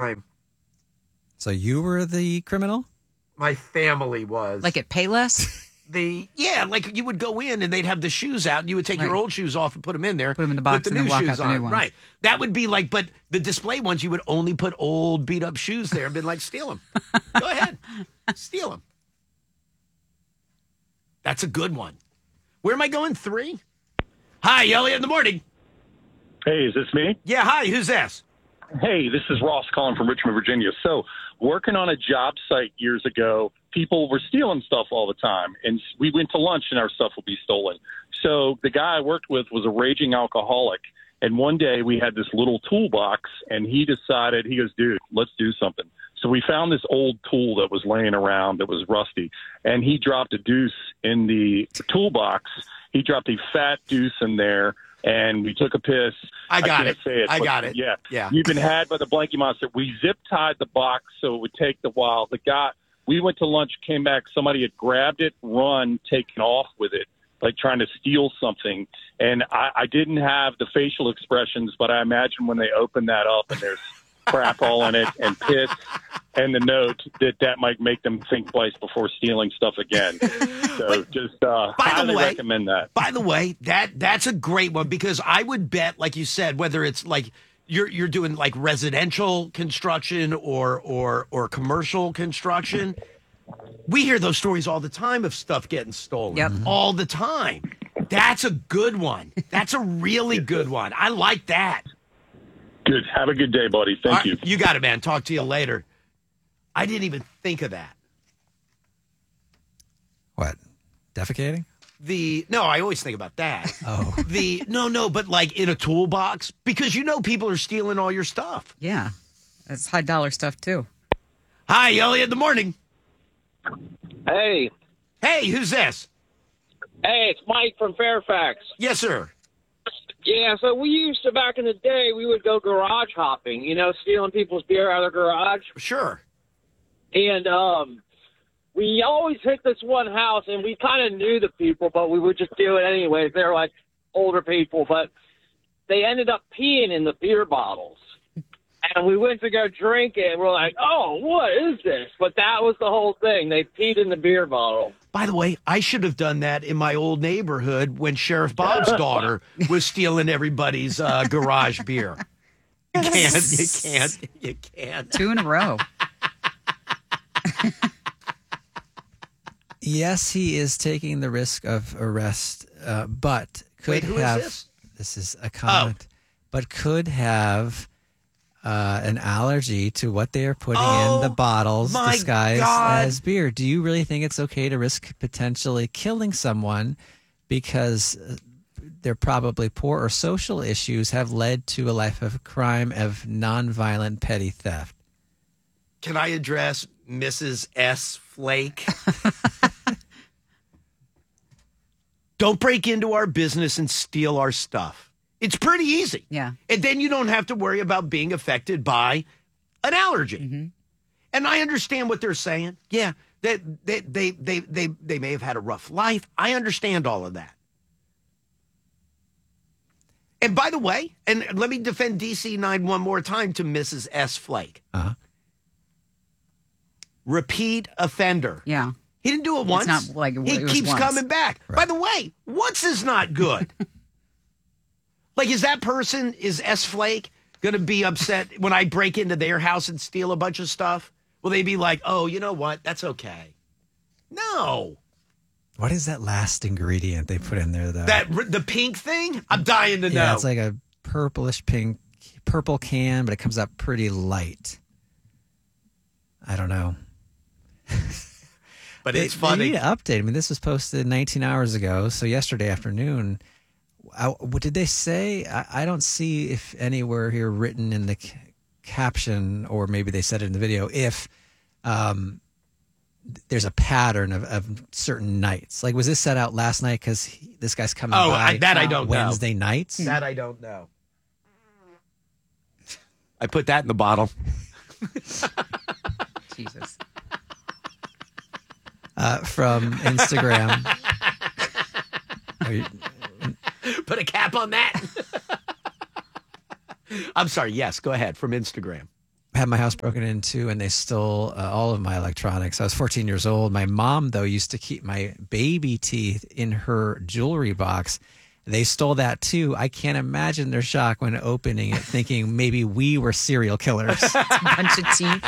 time. So you were the criminal? My family was. Like at Payless? Like you would go in and they'd have the shoes out and you would take your old shoes off and put them in there. Put them in the box with the and new then walk shoes out the new on. ones. Right. That would be like, but the display ones, you would only put old beat up shoes there and been like, steal them. Go ahead. Steal them. That's a good one. Where am I going? 3? Hi, Elliot in the morning. Hey, is this me? Yeah, hi. Who's this? Hey, this is Ross calling from Richmond, Virginia. So, working on a job site years ago, people were stealing stuff all the time. And we went to lunch and our stuff would be stolen. So, the guy I worked with was a raging alcoholic. And one day we had this little toolbox and he decided, he goes, dude, let's do something. So we found this old tool that was laying around that was rusty. And he dropped a deuce in the toolbox. He dropped a fat deuce in there. And we took a piss. I got can't it. say I got it. Yeah. You've been had by the blankie monster. We zip tied the box so it would take the while. The guy, we went to lunch, came back. Somebody had grabbed it, run, taken off with it, like trying to steal something. And I didn't have the facial expressions, but I imagine when they open that up and there's crap all in it and piss and the note that might make them think twice before stealing stuff again. So just highly recommend that. By the way, that's a great one because I would bet, like you said, whether it's like you're doing like residential construction or commercial construction, we hear those stories all the time of stuff getting stolen. Yep. All the time. That's a good one. That's a really good one. I like that. Good. Have a good day, buddy. Thank you. You got it, man. Talk to you later. I didn't even think of that. What? Defecating? No, I always think about that. Oh. No, but like in a toolbox because people are stealing all your stuff. Yeah. That's high dollar stuff, too. Hi, Elliot in the morning. Hey. Hey, who's this? Hey, it's Mike from Fairfax. Yes, sir. Yeah, so we used to, back in the day, we would go garage hopping, stealing people's beer out of the garage. Sure. And we always hit this one house, and we kind of knew the people, but we would just do it anyways. They're like older people, but they ended up peeing in the beer bottles. And we went to go drink it, and we're like, oh, what is this? But that was the whole thing. They peed in the beer bottle. By the way, I should have done that in my old neighborhood when Sheriff Bob's daughter was stealing everybody's garage beer. You can't. 2 in a row. Yes, he is taking the risk of arrest, but could who have. Is this? This is a comment, but could have an allergy to what they are putting in the bottles disguised as beer. Do you really think it's okay to risk potentially killing someone because their probably poor or social issues have led to a life of crime of nonviolent petty theft? Can I address Mrs. S. Flake? Don't break into our business and steal our stuff. It's pretty easy. Yeah. And then you don't have to worry about being affected by an allergy. Mm-hmm. And I understand what they're saying. Yeah, they may have had a rough life. I understand all of that. And by the way, and let me defend DC9 one more time to Mrs. S. Flake. Uh-huh. Repeat offender. Yeah. He didn't do it once. It's not like he it was keeps once. coming back. Right. By the way, once is not good. Like, is S. Flake going to be upset when I break into their house and steal a bunch of stuff? Will they be like, oh, you know what? That's okay. No. What is that last ingredient they put in there, though? The pink thing? I'm dying to know. Yeah, it's like a purple can, but it comes out pretty light. I don't know. But it's They funny. need to update. I mean, this was posted 19 hours ago, so yesterday afternoon. What did they say? I don't see if anywhere here written in the caption, or maybe they said it in the video, if there's a pattern of certain nights. Like, was this set out last night because this guy's coming by I don't Wednesday nights? That I don't know. I put that in the bottle. Jesus. From Instagram. Put a cap on that. I'm sorry. Yes, go ahead. From Instagram. had my house broken into and they stole all of my electronics. I was 14 years old. My mom, though, used to keep my baby teeth in her jewelry box. They stole that too. I can't imagine their shock when opening it, thinking maybe we were serial killers. A bunch of teeth.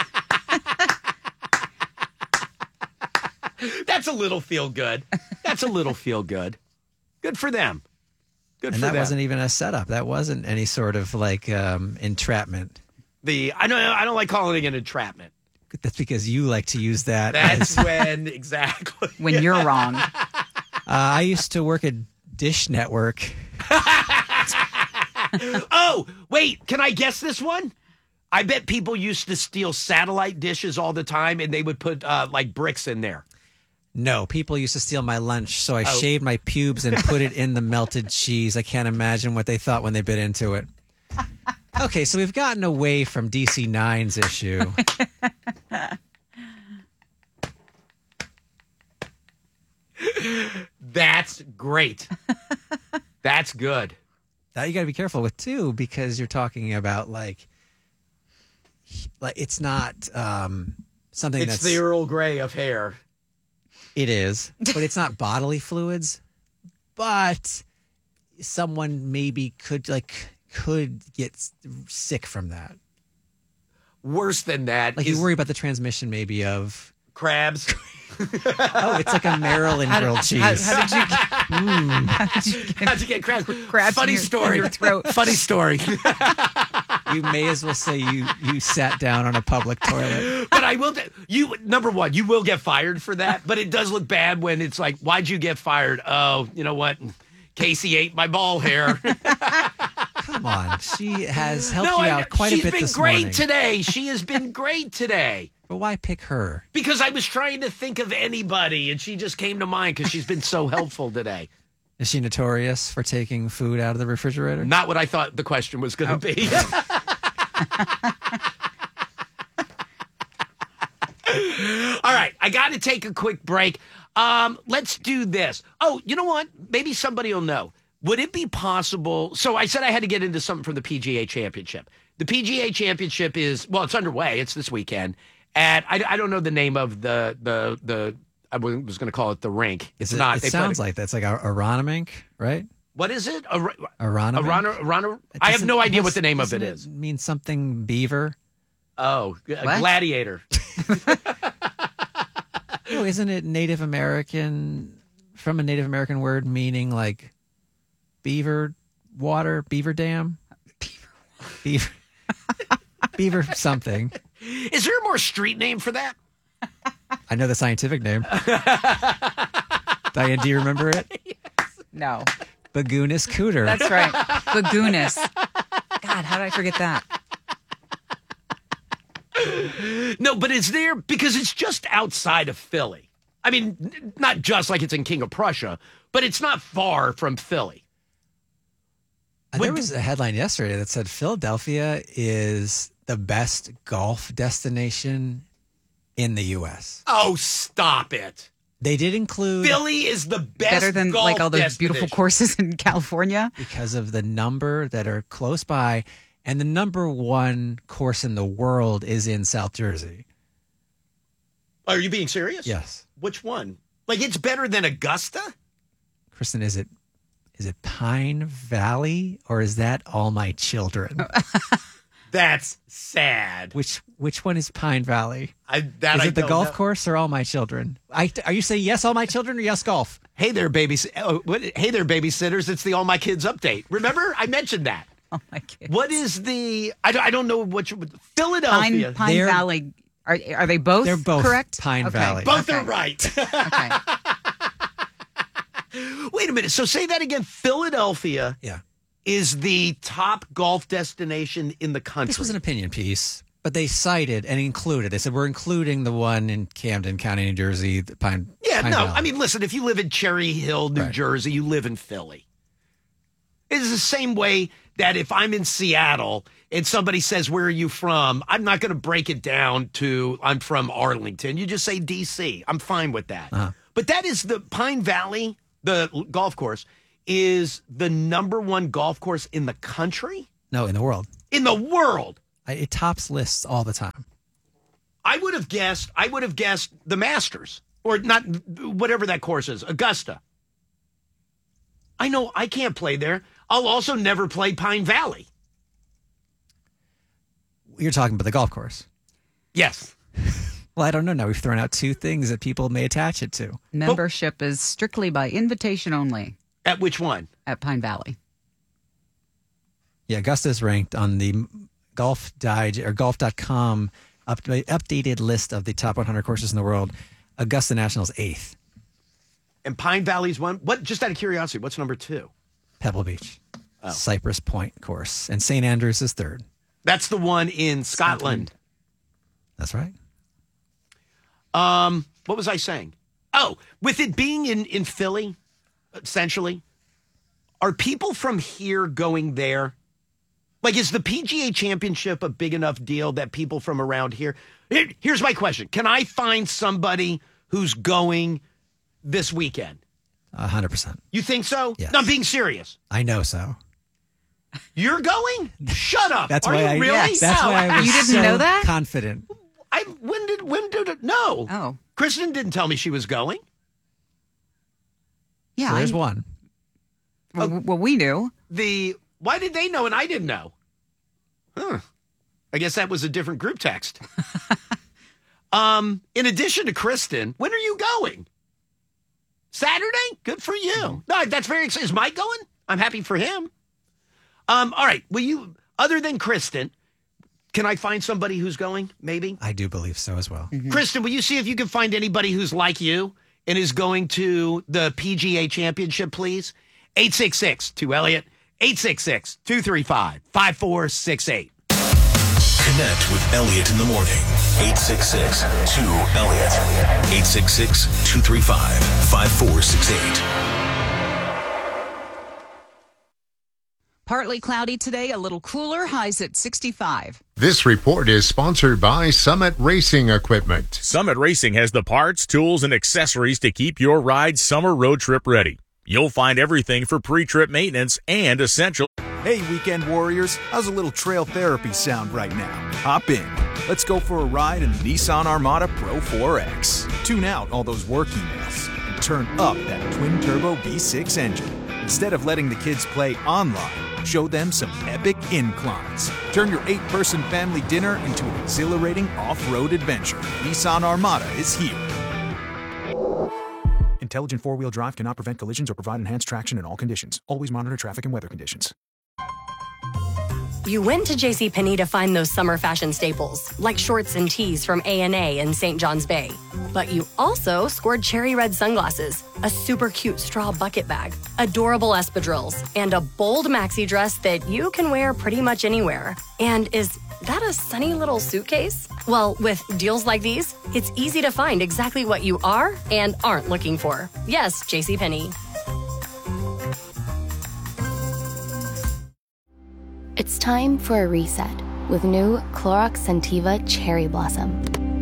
That's a little feel good. That's a little feel good. Good for them. Good And for that them. wasn't even a setup. That wasn't any sort of like entrapment. I don't like calling it an entrapment. That's because you like to use that. That's when exactly. When you're wrong. I used to work at Dish Network. Oh, wait, can I guess this one? I bet people used to steal satellite dishes all the time and they would put like bricks in there. No, people used to steal my lunch, so I shaved my pubes and put it in the melted cheese. I can't imagine what they thought when they bit into it. Okay, so we've gotten away from DC9's issue. That's great. That's good. That you got to be careful with too, because you're talking about like it's not something It's that's the Earl Grey of hair. It is, but it's not bodily fluids. But someone maybe could get sick from that. Worse than that Like is you worry about the transmission maybe of. crabs. Oh, it's like a Maryland grilled cheese. How did you get How'd you get crabs? crabs Funny in your, story. in your throat? Funny story. You may as well say you sat down on a public toilet. But I will. Number one, you will get fired for that. But it does look bad when it's like, why'd you get fired? Oh, you know what? Casey ate my ball hair. Come on, she has helped you out quite a bit this She's been great morning. today. She has been great today. But why pick her? Because I was trying to think of anybody, and she just came to mind because she's been so helpful today. Is she notorious for taking food out of the refrigerator? Not what I thought the question was going to be. All right, I got to take a quick break. Let's do this. Oh, you know what? Maybe somebody will know. Would it be possible? So I said I had to get into something from the PGA Championship. The PGA Championship is, well, it's underway. It's this weekend. At I don't know the name of the I was going to call it the rink. It's not. It sounds like that's like Aronimink, right? What is it? Aronimink. I have no idea what the name of it Doesn't is. Mean something beaver. Oh, a gladiator. Oh, isn't it Native American, from a Native American word meaning like beaver water, beaver dam? Beaver. Beaver something. Is there a more street name for that? I know the scientific name. Diane, do you remember it? No. Bagunis cooter. That's right. Bagunis. God, how did I forget that? No, but it's there because it's just outside of Philly. I mean, not just like it's in King of Prussia, but it's not far from Philly. There was a headline yesterday that said Philadelphia is the best golf destination in the U.S. Oh, stop it. They did include Philly is the best Better than golf like all those beautiful destination. courses in California. because of the number that are close by, and the number one course in the world is in South Jersey. Are you being serious? Yes. Which one? Like it's better than Augusta? Kristen, is it Pine Valley or is that All My Children? That's sad. Which one is Pine Valley? I Is it the don't golf know. course or All My Children? Are you saying yes, All My Children, or yes, golf? Hey there, hey there, babysitters. It's the All My Kids update. Remember? I mentioned that. Oh my God. What is the? I don't know what Philadelphia. Pine They're- Valley. Are they both? They're both correct. Pine Okay. Valley. Both Okay. are right. Okay. Wait a minute. So say that again. Philadelphia Yeah. is the top golf destination in the country. This was an opinion piece, but they cited and included. They said we're including the one in Camden County, New Jersey, the Pine. Yeah, Pine no. Valley. I mean, listen, if you live in Cherry Hill, New Right. Jersey, you live in Philly. It's the same way that if I'm in Seattle and somebody says, "Where are you from?" I'm not going to break it down to I'm from Arlington. You just say DC. I'm fine with that. Uh-huh. But that is the Pine Valley, the golf course, is the number one golf course in the country, no, in the world. in the world. It tops lists all the time. I would have guessed the Masters, or not, whatever that course is, Augusta. I know I can't play there. I'll also never play Pine Valley. You're talking about the golf course. Yes. Well, I don't know. Now we've thrown out two things that people may attach it to. Membership is strictly by invitation only. At which one? At Pine Valley. Yeah, Augusta is ranked on the golf.com updated list of the top 100 courses in the world. Augusta National is 8th. And Pine Valley's one? What? Just out of curiosity, what's number 2? Pebble Beach. Cypress Point course. And St. Andrews is 3rd. That's the one in Scotland. That's right. What was I saying? Oh, with it being in Philly, essentially, are people from here going there? Like, is the PGA Championship a big enough deal that people from around here? Here's my question. Can I find somebody who's going this weekend? 100%. You think so? Yes. No, I'm being serious. I know so. You're going? Shut up. That's Are why you I really? yes, that's why I was You didn't so know that? confident. When did it? No. Oh. Kristen didn't tell me she was going. Yeah. So there's one. Well, we knew. Why did they know and I didn't know? Huh. I guess that was a different group text. In addition to Kristen, when are you going? Saturday? Good for you. No, that's very exciting. Is Mike going? I'm happy for him. All right. Will you, other than Kristen, can I find somebody who's going, maybe? I do believe so as well. Mm-hmm. Kristen, will you see if you can find anybody who's like you and is going to the PGA Championship, please? 866-2-ELLIOT, 866-235-5468. Connect with Elliot in the morning. 866-2-ELLIOT. 866-235-5468. Partly cloudy today, a little cooler, highs at 65. This report is sponsored by Summit Racing Equipment. Summit Racing has the parts, tools, and accessories to keep your ride summer road trip ready. You'll find everything for pre-trip maintenance and essential. Hey, weekend warriors, how's a little trail therapy sound right now? Hop in. Let's go for a ride in the Nissan Armada Pro 4X. Tune out all those work emails and turn up that twin-turbo V6 engine. Instead of letting the kids play online, show them some epic inclines. Turn your 8-person family dinner into an exhilarating off-road adventure. Nissan Armada is here. Intelligent four-wheel drive cannot prevent collisions or provide enhanced traction in all conditions. Always monitor traffic and weather conditions. You went to JCPenney to find those summer fashion staples, like shorts and tees from A&A and St. John's Bay. But you also scored cherry red sunglasses, a super cute straw bucket bag, adorable espadrilles, and a bold maxi dress that you can wear pretty much anywhere. And is that a sunny little suitcase? Well, with deals like these, it's easy to find exactly what you are and aren't looking for. Yes, JCPenney. It's time for a reset with new Clorox Scentiva Cherry Blossom.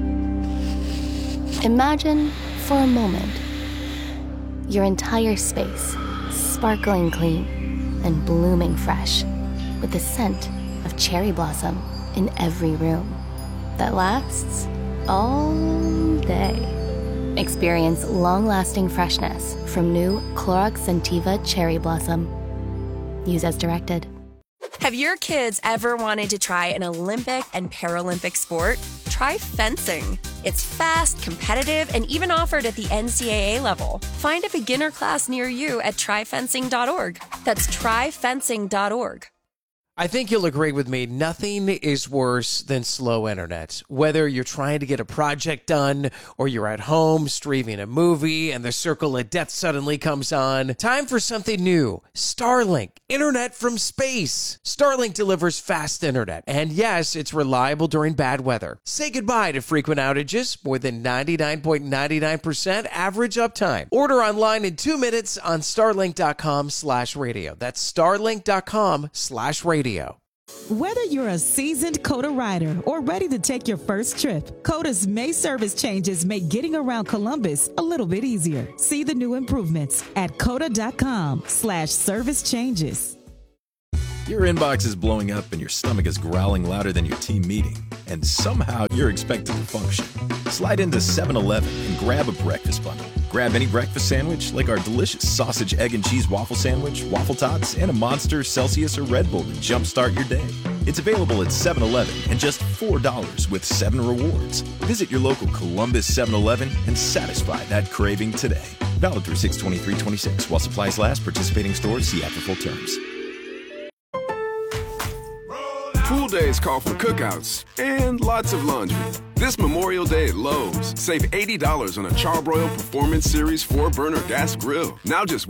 Imagine, for a moment, your entire space sparkling clean and blooming fresh with the scent of cherry blossom in every room that lasts all day. Experience long-lasting freshness from new Clorox Scentiva Cherry Blossom. Use as directed. Have your kids ever wanted to try an Olympic and Paralympic sport? Try fencing. It's fast, competitive, and even offered at the NCAA level. Find a beginner class near you at tryfencing.org. That's tryfencing.org. I think you'll agree with me, nothing is worse than slow internet. Whether you're trying to get a project done or you're at home streaming a movie and the circle of death suddenly comes on, time for something new. Starlink, internet from space. Starlink delivers fast internet, and yes, it's reliable during bad weather. Say goodbye to frequent outages, more than 99.99% average uptime. Order online in 2 minutes on starlink.com/radio. That's starlink.com/radio. Whether you're a seasoned Coda rider or ready to take your first trip, Coda's May service changes make getting around Columbus a little bit easier. See the new improvements at coda.com/service changes. Your inbox is blowing up and your stomach is growling louder than your team meeting, and somehow you're expected to function. Slide into 7-Eleven and grab a breakfast bundle. Grab any breakfast sandwich like our delicious sausage, egg, and cheese waffle sandwich, waffle tots, and a Monster, Celsius, or Red Bull to jumpstart your day. It's available at 7-Eleven and just $4 with 7 rewards. Visit your local Columbus 7-Eleven and satisfy that craving today. Valid through 6/23/26 while supplies last. Participating stores see after full terms. Pool days call for cookouts and lots of laundry. This Memorial Day at Lowe's, save $80 on a Charbroil Performance Series 4-burner gas grill, now just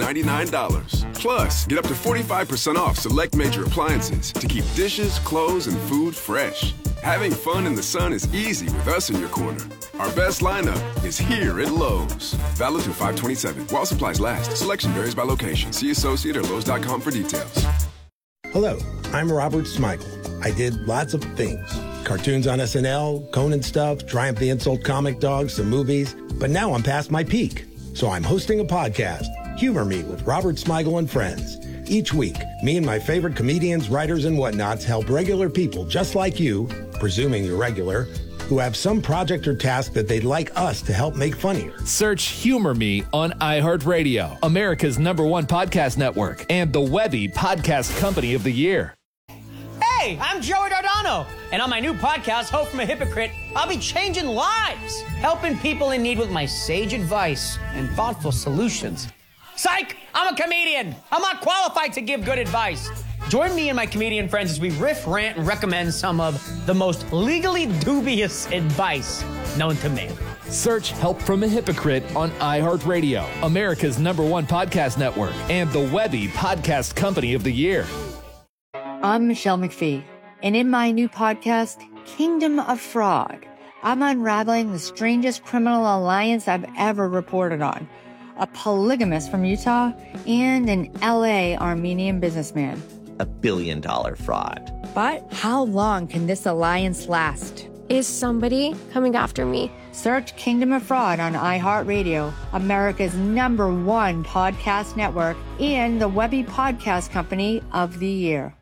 $199. Plus, get up to 45% off select major appliances to keep dishes, clothes, and food fresh. Having fun in the sun is easy with us in your corner. Our best lineup is here at Lowe's. Valid through 5/27. While supplies last. Selection varies by location. See associate or Lowe's.com for details. Hello, I'm Robert Smigel. I did lots of things. Cartoons on SNL, Conan stuff, Triumph the Insult Comic Dog, some movies. But now I'm past my peak. So I'm hosting a podcast, Humor Me with Robert Smigel and Friends. Each week, me and my favorite comedians, writers, and whatnots help regular people just like you, presuming you're regular, who have some project or task that they'd like us to help make funnier. Search Humor Me on iHeartRadio, America's #1 podcast network, and the Webby Podcast Company of the Year. Hey, I'm Joey Dardano, and on my new podcast, Hope from a Hypocrite, I'll be changing lives, helping people in need with my sage advice and thoughtful solutions. Psych! I'm a comedian. I'm not qualified to give good advice. Join me and my comedian friends as we riff, rant, and recommend some of the most legally dubious advice known to man. Search Help from a Hypocrite on iHeartRadio, America's #1 podcast network, and the Webby Podcast Company of the Year. I'm Michelle McPhee, and in my new podcast, Kingdom of Fraud, I'm unraveling the strangest criminal alliance I've ever reported on. A polygamist from Utah and an LA Armenian businessman. $1 billion fraud. But how long can this alliance last? Is somebody coming after me? Search Kingdom of Fraud on iHeartRadio, America's #1 podcast network, and the Webby Podcast Company of the Year.